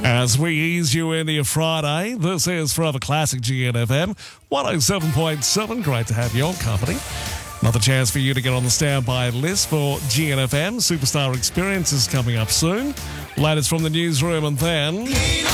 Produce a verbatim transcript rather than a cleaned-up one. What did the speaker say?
As we ease you into your Friday, this is Forever Classic G N F M one oh seven point seven. Great to have your company. Another chance for you to get on the standby list for G N F M. Superstar Experiences coming up soon. Latest from the newsroom, and then